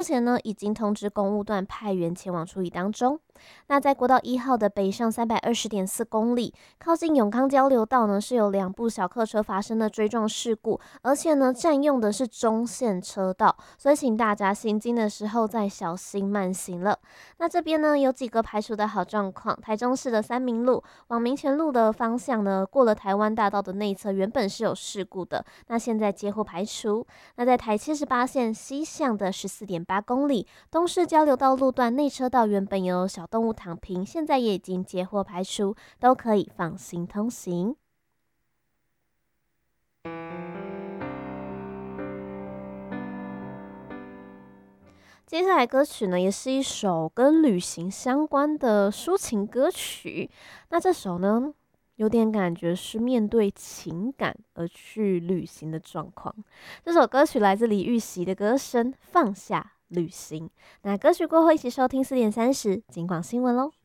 前呢已经通知公务段派员前往处理当中。那在国道1号的北上320.4公里，靠近永康交流道呢，是有2部小客车发生了追撞事故，而且呢占用的是中线车道，所以请大家行经的时候再小心慢行了。那这边呢有几个排除的好状况，台中市的三民路往民权路的方向呢，过了台湾大道的内侧原本是有事故的，那现在接获排除。那在台78线西向的14.8公里，东势交流道路段内车道原本有小动物躺平，现在也已经接获排除，都可以放心通行。接下来歌曲呢，也是一首跟旅行相关的抒情歌曲。那这首呢，有点感觉是面对情感而去旅行的状况。这首歌曲来自李玉玺的歌声《放下旅行》。那歌曲过后，一起收听4点30警广新闻喽。